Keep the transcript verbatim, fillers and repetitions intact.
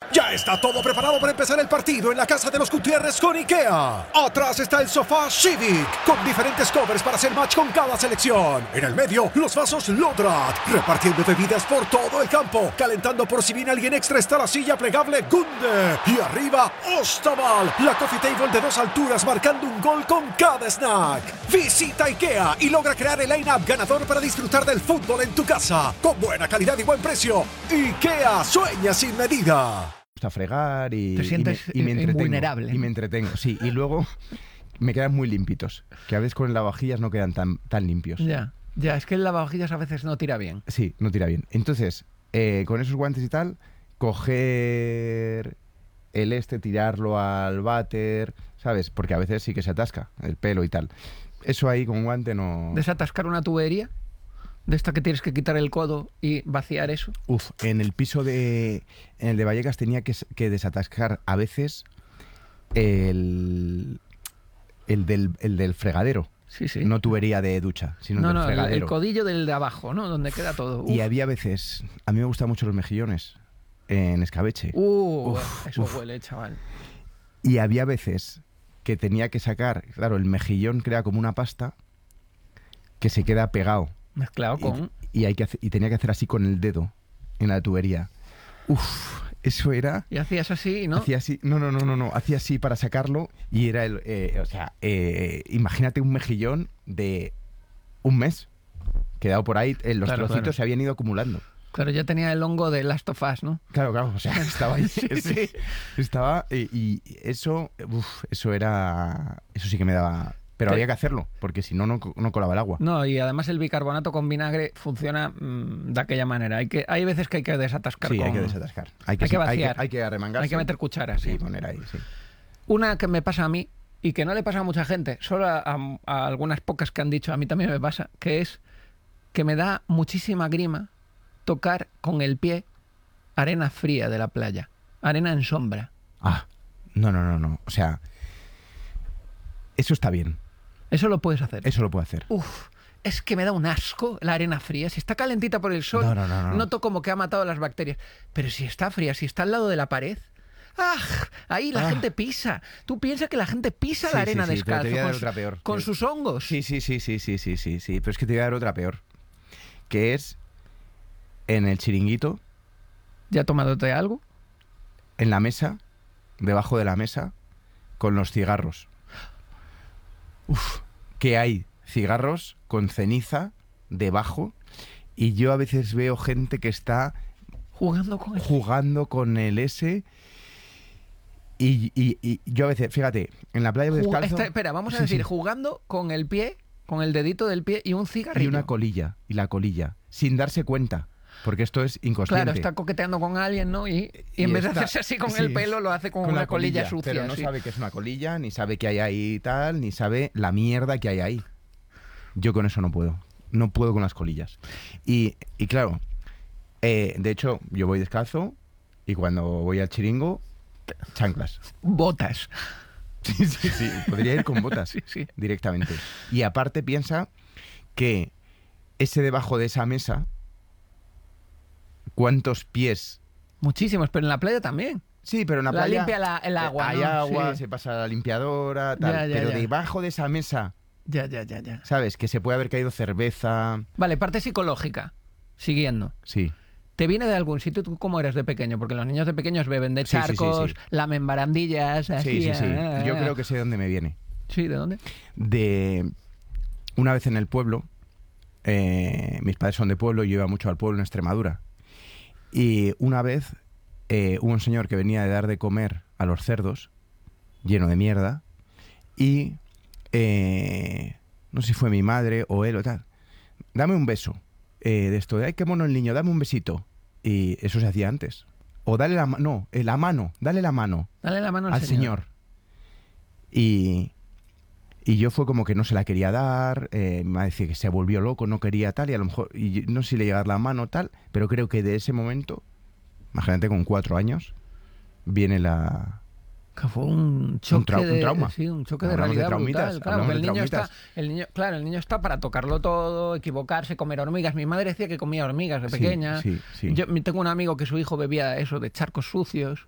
Ya está todo preparado para empezar el partido en la casa de los Gutiérrez con IKEA. Atrás está el sofá Civic, con diferentes covers para hacer match con cada selección. En el medio, los vasos Lodrat, repartiendo bebidas por todo el campo. Calentando por si viene alguien extra está la silla plegable Gunde. Y arriba, Ostaval, la coffee table de dos alturas marcando un gol con cada snack. Visita IKEA y logra crear el line-up ganador para disfrutar del fútbol en tu casa. Con buena calidad y buen precio. IKEA, sueña sin medida. A fregar y, Te sientes y, me, y me entretengo. invulnerable. Y me entretengo, sí. Y luego me quedan muy limpitos. Que a veces con el lavavajillas no quedan tan, tan limpios. Ya, ya, es que el lavavajillas a veces no tira bien. Sí, no tira bien. Entonces, eh, con esos guantes y tal, coger el este, tirarlo al váter, ¿sabes? Porque a veces sí que se atasca el pelo y tal. Eso ahí con un guante no... ¿Desatascar una tubería? ¿De esta que tienes que quitar el codo y vaciar eso? Uf, en el piso de... En el de Vallecas tenía que, que desatascar a veces el... El del, el del fregadero. Sí, sí. No tubería de ducha, sino no, del no, fregadero. El, el codillo del de abajo, ¿no? Donde queda todo. Uf. Y había veces... A mí me gustan mucho los mejillones en escabeche. Uh, uf, eso uf. huele, chaval. Y había veces que tenía que sacar... Claro, el mejillón crea como una pasta que se queda pegado. Mezclado con... Y, y, hay que hacer, y tenía que hacer así con el dedo en la tubería. Uf, eso era... Y hacías así, ¿no? Hacía así, no, no, no, no, no, hacía así para sacarlo y era el... Eh, o sea, eh, imagínate un mejillón de un mes quedado por ahí, eh, los claro, trocitos claro. se habían ido acumulando. Claro, ya tenía el hongo de Last of Us, ¿no? Claro, claro, o sea, estaba ahí. sí, ese, sí. Estaba... Y, y eso, uf, eso era... Eso sí que me daba... Pero Te... había que hacerlo, porque si no, no, no colaba el agua. No, y además el bicarbonato con vinagre funciona mmm, de aquella manera. Hay, que, hay veces que hay que desatascar. Sí, con... hay que desatascar. Hay que, hay que vaciar. Hay que, hay que arremangarse. Hay que meter cucharas. Sí, sí, poner ahí, sí. Una que me pasa a mí, y que no le pasa a mucha gente, solo a, a, a algunas pocas que han dicho, a mí también me pasa, que es que me da muchísima grima tocar con el pie arena fría de la playa. Arena en sombra. Ah, no, no, no, no. O sea, eso está bien. Eso lo puedes hacer. Eso lo puedo hacer. Uf, es que me da un asco la arena fría. Si está calentita por el sol, no, no, no, no. noto como que ha matado las bacterias. Pero si está fría, si está al lado de la pared, ¡ah! Ahí la ah. gente pisa. Tú piensas que la gente pisa sí, la arena sí, sí, descalzo te voy a dar con, otra peor. con sus hongos. Sí, sí, sí, sí, sí, sí, sí, sí. Pero es que te voy a dar otra peor. Que es en el chiringuito. ¿Ya tomándote algo? En la mesa, debajo de la mesa, con los cigarros. Uf, que hay cigarros con ceniza debajo y yo a veces veo gente que está jugando con el, jugando con el S y, y, y yo a veces, fíjate, en la playa descalzo... Esta, espera, vamos a sí, decir, sí. jugando con el pie, con el dedito del pie y un cigarrillo. Y una colilla, y la colilla, sin darse cuenta. Porque esto es inconsciente. Claro, está coqueteando con alguien, ¿no? Y, y en y vez está, de hacerse así con sí, el pelo, lo hace con, con una colilla, colilla sucia. Pero no sí. sabe que es una colilla, ni sabe que hay ahí tal, ni sabe la mierda que hay ahí. Yo con eso no puedo. No puedo con las colillas. Y, y claro, eh, de hecho, yo voy descalzo y cuando voy al chiringo, chanclas. Botas. Sí, sí, sí. Podría ir con botas sí, sí. directamente. Y aparte piensa que ese debajo de esa mesa... ¿Cuántos pies? Muchísimos, pero en la playa también. Sí, pero en la, la playa... limpia la, el agua, Hay ¿no? agua, sí. se pasa la limpiadora, tal. Ya, ya, pero ya. debajo de esa mesa... Ya, ya, ya, ya. ¿Sabes? Que se puede haber caído cerveza... Vale, parte psicológica. Siguiendo. Sí. ¿Te viene de algún sitio? ¿Tú cómo eres de pequeño? Porque los niños de pequeños beben de charcos, sí, sí, sí, sí. lamen barandillas... Así, sí, sí, sí. Ah, Yo creo que sé de dónde me viene. ¿Sí? ¿De dónde? De... Una vez en el pueblo... Eh, mis padres son de pueblo, yo iba mucho al pueblo en Extremadura. Y una vez eh, hubo un señor que venía de dar de comer a los cerdos, lleno de mierda, y eh, no sé si fue mi madre o él o tal, dame un beso eh, de esto, de ay, qué mono el niño, dame un besito. Y eso se hacía antes. O dale la mano, no, eh, la mano, dale la mano, dale la mano al, al señor. señor. Y, y yo fue como que no se la quería dar, eh, me decía que se volvió loco, no quería tal, y a lo mejor, y no sé si le llegaba la mano tal, pero creo que de ese momento, imagínate con cuatro años, viene la... Que fue un choque un, tra de, un trauma. Sí, un choque hablamos de realidad de brutal. Claro, que el de niño está, el niño, claro, el niño está para tocarlo todo, equivocarse, comer hormigas. Mi madre decía que comía hormigas de pequeña. Sí, sí, sí. Yo tengo un amigo que su hijo bebía eso de charcos sucios.